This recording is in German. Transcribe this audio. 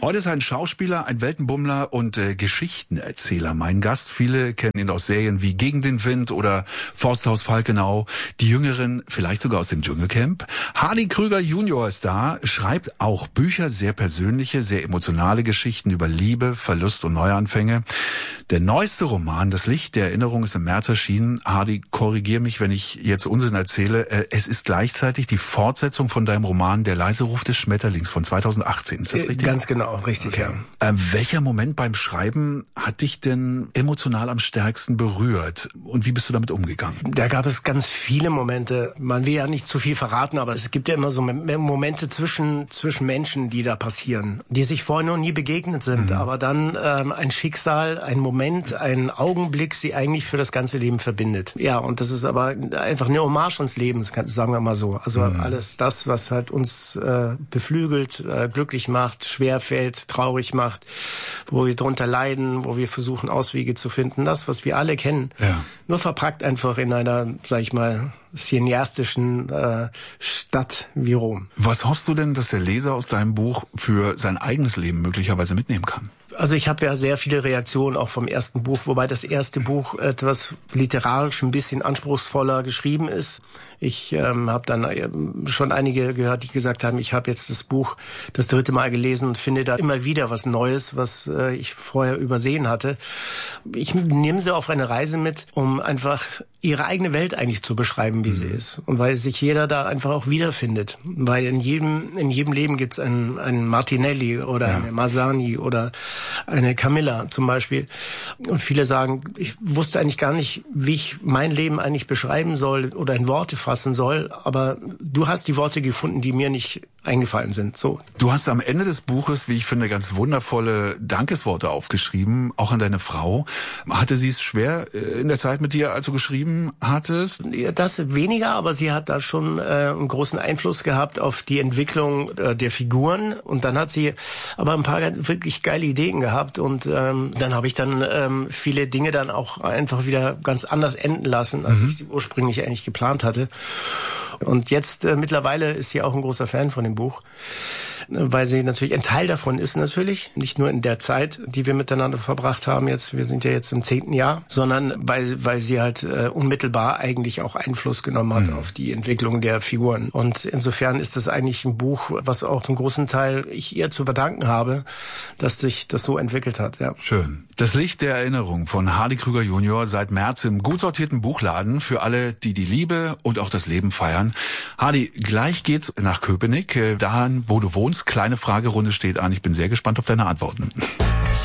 Heute ist ein Schauspieler, ein Weltenbummler und Geschichtenerzähler mein Gast. Viele kennen ihn aus Serien wie Gegen den Wind oder Forsthaus Falkenau. Die Jüngeren vielleicht sogar aus dem Dschungelcamp. Hardy Krüger Junior ist da, schreibt auch Bücher, sehr persönliche, sehr emotionale Geschichten über Liebe, Verlust und Neuanfänge. Der neueste Roman, Das Licht der Erinnerung, ist im März erschienen. Hardy, korrigier mich, wenn ich jetzt Unsinn erzähle. Es ist gleichzeitig die Fortsetzung von deinem Roman Der leise Ruf des Schmetterlings von 2018. Ist das richtig? Ganz genau, richtig, okay. Ja. Welcher Moment beim Schreiben hat dich denn emotional am stärksten berührt? Und wie bist du damit umgegangen? Da gab es ganz viele Momente. Man will ja nicht zu viel verraten, aber es gibt ja immer so Momente zwischen Menschen, die da passieren, die sich vorher noch nie begegnet sind. Aber dann ein Schicksal, ein Moment, ein Augenblick sie eigentlich für das ganze Leben verbindet. Ja, und das ist aber einfach eine Hommage ans Leben, sagen wir mal so. Also alles das, was halt uns beflügelt, glücklich macht, schwer fällt, traurig macht, wo wir drunter leiden, wo wir versuchen, Auswege zu finden. Das, was wir alle kennen, nur verpackt einfach in einer, sag ich mal, cineastischen Stadt wie Rom. Was hoffst du denn, dass der Leser aus deinem Buch für sein eigenes Leben möglicherweise mitnehmen kann? Also ich habe ja sehr viele Reaktionen auch vom ersten Buch, wobei das erste Buch etwas literarisch ein bisschen anspruchsvoller geschrieben ist. Ich habe dann schon einige gehört, die gesagt haben, ich habe jetzt das Buch das 3. Mal gelesen und finde da immer wieder was Neues, was ich vorher übersehen hatte. Ich nehme sie auf eine Reise mit, um einfach ihre eigene Welt eigentlich zu beschreiben, wie sie ist. Und weil sich jeder da einfach auch wiederfindet. Weil in jedem Leben gibt es einen Martinelli oder eine Masani oder eine Camilla zum Beispiel. Und viele sagen, ich wusste eigentlich gar nicht, wie ich mein Leben eigentlich beschreiben soll oder in Worte fassen soll. Aber du hast die Worte gefunden, die mir nicht eingefallen sind. So. Du hast am Ende des Buches, wie ich finde, ganz wundervolle Dankesworte aufgeschrieben, auch an deine Frau. Hatte sie es schwer in der Zeit mit dir, als du geschrieben hattest? Ja, das weniger, aber sie hat da schon einen großen Einfluss gehabt auf die Entwicklung der Figuren. Und dann hat sie aber ein paar wirklich geile Ideen gehabt. Und dann habe ich dann viele Dinge dann auch einfach wieder ganz anders enden lassen, als ich sie ursprünglich eigentlich geplant hatte. Und jetzt mittlerweile ist sie auch ein großer Fan von dem Buch, weil sie natürlich ein Teil davon ist natürlich, nicht nur in der Zeit, die wir miteinander verbracht haben jetzt, wir sind ja jetzt im 10. Jahr, sondern weil sie halt unmittelbar eigentlich auch Einfluss genommen hat auf die Entwicklung der Figuren. Und insofern ist das eigentlich ein Buch, was auch zum großen Teil ich ihr zu verdanken habe, dass sich das so entwickelt hat. Ja. Schön. Das Licht der Erinnerung von Hardy Krüger Junior seit März im gut sortierten Buchladen für alle, die die Liebe und auch das Leben feiern. Hardy, gleich geht's nach Köpenick, dahin, wo du wohnst. Kleine Fragerunde steht an. Ich bin sehr gespannt auf deine Antworten.